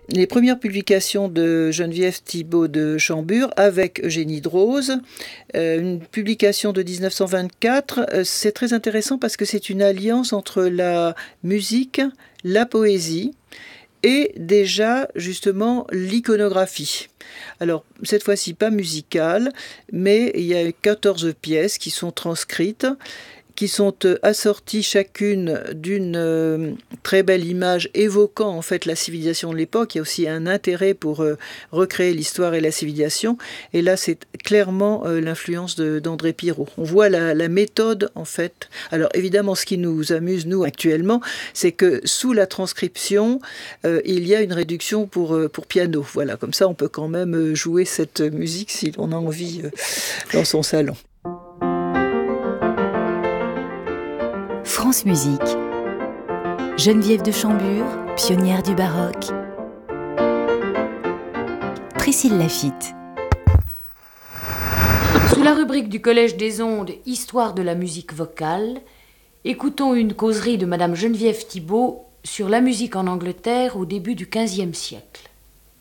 les premières publications de Geneviève Thibault de Chambure avec Eugénie Drose, une publication de 1924. C'est très intéressant parce que c'est une alliance entre la musique, la poésie et déjà justement l'iconographie. Alors cette fois-ci pas musicale, mais il y a 14 pièces qui sont transcrites, qui sont assorties chacune d'une très belle image évoquant en fait la civilisation de l'époque. Il y a aussi un intérêt pour recréer l'histoire et la civilisation. Et là, c'est clairement l'influence d'André Pirot. On voit la méthode en fait. Alors évidemment, ce qui nous amuse nous actuellement, c'est que sous la transcription, il y a une réduction pour piano. Voilà, comme ça, on peut quand même jouer cette musique si l'on a envie dans son salon. France Musique. Geneviève de Chambure, pionnière du baroque. Priscille Laffitte. Sous la rubrique du Collège des Ondes, Histoire de la musique vocale, écoutons une causerie de Madame Geneviève Thibault sur la musique en Angleterre au début du XVe siècle.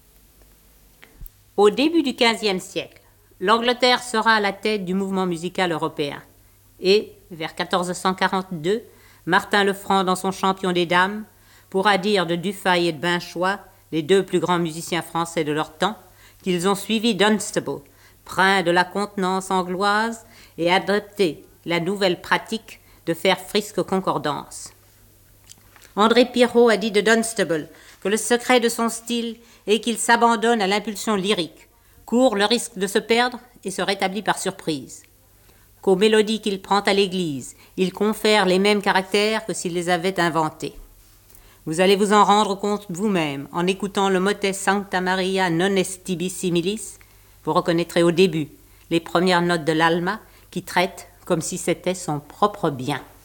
Au début du XVe siècle, l'Angleterre sera à la tête du mouvement musical européen. Et, vers 1442, Martin Lefranc, dans son Champion des Dames, pourra dire de Dufay et de Binchois, les deux plus grands musiciens français de leur temps, qu'ils ont suivi Dunstable, prince de la contenance angloise, et adopté la nouvelle pratique de faire frisque concordance. André Pirot a dit de Dunstable que le secret de son style est qu'il s'abandonne à l'impulsion lyrique, court le risque de se perdre et se rétablit par surprise. Qu'aux mélodies qu'il prend à l'église, il confère les mêmes caractères que s'il les avait inventés. Vous allez vous en rendre compte vous-même en écoutant le motet Sancta Maria non est tibi similis. Vous reconnaîtrez au début les premières notes de l'Alma qui traite comme si c'était son propre bien.